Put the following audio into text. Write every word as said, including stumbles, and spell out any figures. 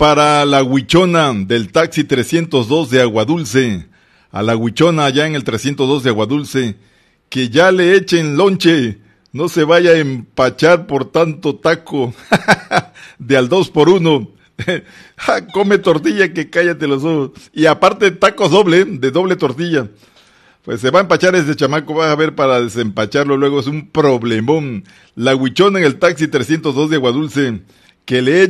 para la huichona del taxi trescientos dos de Aguadulce, a la huichona allá en el trescientos dos de Aguadulce, que ya le echen lonche, no se vaya a empachar por tanto taco de al dos por uno. Come tortilla que cállate los ojos. Y aparte tacos doble, de doble tortilla. Pues se va a empachar ese chamaco, vas a ver, para desempacharlo luego es un problemón. La huichona en el taxi trescientos dos de Aguadulce, que le